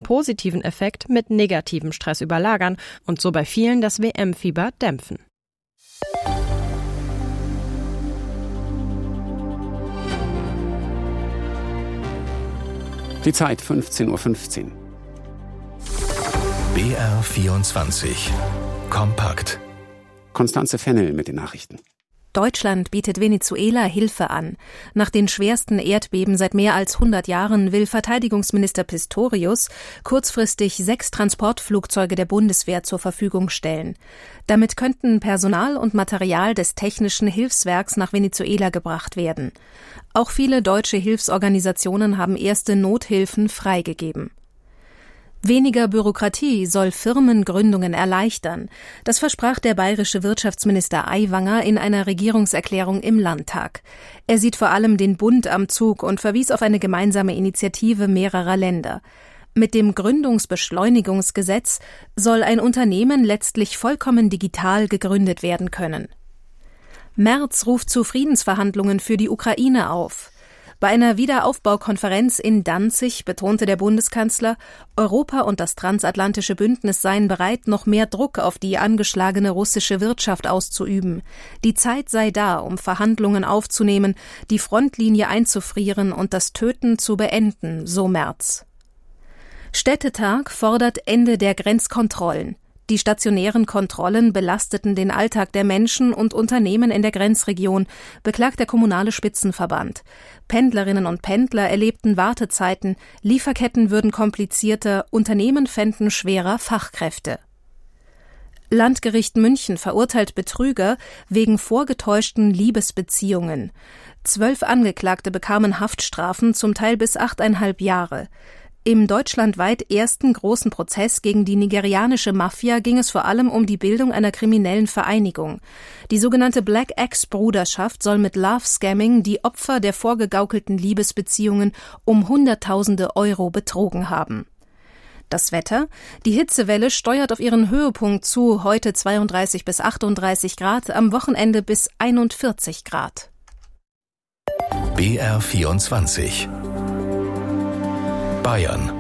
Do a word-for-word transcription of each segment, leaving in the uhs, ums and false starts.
positiven Effekt mit negativem Stress überlagern und so bei vielen das W M-Fieber dämpfen. Die Zeit fünfzehn Uhr fünfzehn. B R vierundzwanzig. Kompakt. Constanze Fennel mit den Nachrichten. Deutschland bietet Venezuela Hilfe an. Nach den schwersten Erdbeben seit mehr als hundert Jahren will Verteidigungsminister Pistorius kurzfristig sechs Transportflugzeuge der Bundeswehr zur Verfügung stellen. Damit könnten Personal und Material des Technischen Hilfswerks nach Venezuela gebracht werden. Auch viele deutsche Hilfsorganisationen haben erste Nothilfen freigegeben. Weniger Bürokratie soll Firmengründungen erleichtern. Das versprach der bayerische Wirtschaftsminister Aiwanger in einer Regierungserklärung im Landtag. Er sieht vor allem den Bund am Zug und verwies auf eine gemeinsame Initiative mehrerer Länder. Mit dem Gründungsbeschleunigungsgesetz soll ein Unternehmen letztlich vollkommen digital gegründet werden können. Merz ruft zu Friedensverhandlungen für die Ukraine auf. Bei einer Wiederaufbaukonferenz in Danzig betonte der Bundeskanzler, Europa und das transatlantische Bündnis seien bereit, noch mehr Druck auf die angeschlagene russische Wirtschaft auszuüben. Die Zeit sei da, um Verhandlungen aufzunehmen, die Frontlinie einzufrieren und das Töten zu beenden, so Merz. Städtetag fordert Ende der Grenzkontrollen. Die stationären Kontrollen belasteten den Alltag der Menschen und Unternehmen in der Grenzregion, beklagt der Kommunale Spitzenverband. Pendlerinnen und Pendler erlebten Wartezeiten, Lieferketten würden komplizierter, Unternehmen fänden schwerer Fachkräfte. Landgericht München verurteilt Betrüger wegen vorgetäuschten Liebesbeziehungen. Zwölf Angeklagte bekamen Haftstrafen, zum Teil bis achteinhalb Jahre. Im deutschlandweit ersten großen Prozess gegen die nigerianische Mafia ging es vor allem um die Bildung einer kriminellen Vereinigung. Die sogenannte Black X-Bruderschaft soll mit Love-Scamming die Opfer der vorgegaukelten Liebesbeziehungen um Hunderttausende Euro betrogen haben. Das Wetter: Die Hitzewelle steuert auf ihren Höhepunkt zu, heute zweiunddreißig bis achtunddreißig Grad, am Wochenende bis einundvierzig Grad. B R vierundzwanzig. Bayern.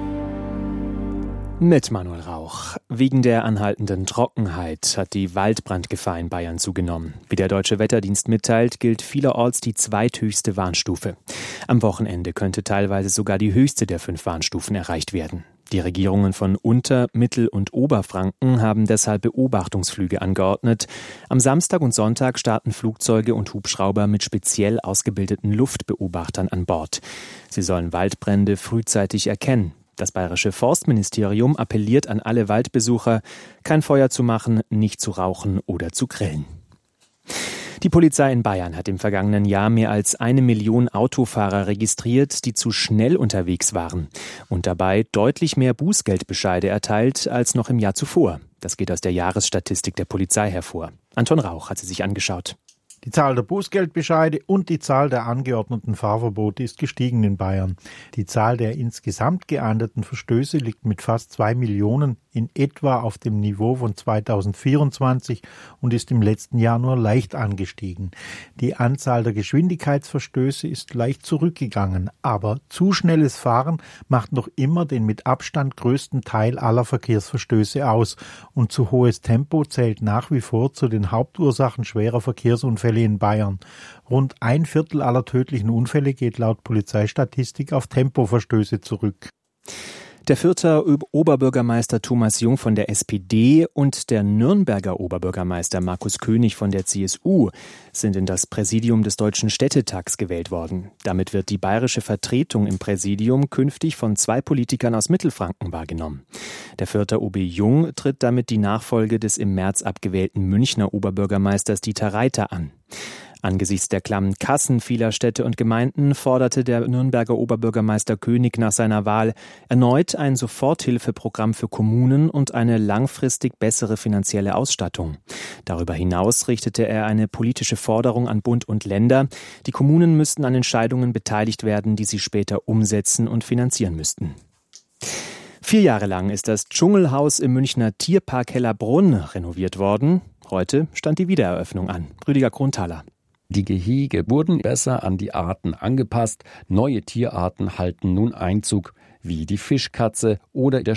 Mit Manuel Rauch. Wegen der anhaltenden Trockenheit hat die Waldbrandgefahr in Bayern zugenommen. Wie der Deutsche Wetterdienst mitteilt, gilt vielerorts die zweithöchste Warnstufe. Am Wochenende könnte teilweise sogar die höchste der fünf Warnstufen erreicht werden. Die Regierungen von Unter-, Mittel- und Oberfranken haben deshalb Beobachtungsflüge angeordnet. Am Samstag und Sonntag starten Flugzeuge und Hubschrauber mit speziell ausgebildeten Luftbeobachtern an Bord. Sie sollen Waldbrände frühzeitig erkennen. Das bayerische Forstministerium appelliert an alle Waldbesucher, kein Feuer zu machen, nicht zu rauchen oder zu grillen. Die Polizei in Bayern hat im vergangenen Jahr mehr als eine Million Autofahrer registriert, die zu schnell unterwegs waren und dabei deutlich mehr Bußgeldbescheide erteilt als noch im Jahr zuvor. Das geht aus der Jahresstatistik der Polizei hervor. Anton Rauch hat sie sich angeschaut. Die Zahl der Bußgeldbescheide und die Zahl der angeordneten Fahrverbote ist gestiegen in Bayern. Die Zahl der insgesamt geahndeten Verstöße liegt mit fast zwei Millionen in etwa auf dem Niveau von zweitausendvierundzwanzig und ist im letzten Jahr nur leicht angestiegen. Die Anzahl der Geschwindigkeitsverstöße ist leicht zurückgegangen, aber zu schnelles Fahren macht noch immer den mit Abstand größten Teil aller Verkehrsverstöße aus und zu hohes Tempo zählt nach wie vor zu den Hauptursachen schwerer Verkehrsunfälle in Bayern. Rund ein Viertel aller tödlichen Unfälle geht laut Polizeistatistik auf Tempoverstöße zurück. Der Fürther Oberbürgermeister Thomas Jung von der S P D und der Nürnberger Oberbürgermeister Markus König von der C S U sind in das Präsidium des Deutschen Städtetags gewählt worden. Damit wird die bayerische Vertretung im Präsidium künftig von zwei Politikern aus Mittelfranken wahrgenommen. Der Fürther O B Jung tritt damit die Nachfolge des im März abgewählten Münchner Oberbürgermeisters Dieter Reiter an. Angesichts der klammen Kassen vieler Städte und Gemeinden forderte der Nürnberger Oberbürgermeister König nach seiner Wahl erneut ein Soforthilfeprogramm für Kommunen und eine langfristig bessere finanzielle Ausstattung. Darüber hinaus richtete er eine politische Forderung an Bund und Länder. Die Kommunen müssten an Entscheidungen beteiligt werden, die sie später umsetzen und finanzieren müssten. Vier Jahre lang ist das Dschungelhaus im Münchner Tierpark Hellerbrunn renoviert worden. Heute stand die Wiedereröffnung an. Rüdiger Kronthaler. Die Gehege wurden besser an die Arten angepasst. Neue Tierarten halten nun Einzug, wie die Fischkatze oder der